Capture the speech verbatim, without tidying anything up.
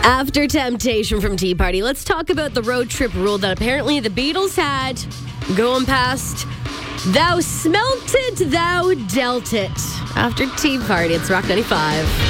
After Temptation from Tea Party, let's talk about the road trip rule that apparently the Beatles had going past Thou Smelt It, Thou Dealt It. After Tea Party, it's Rock ninety-five.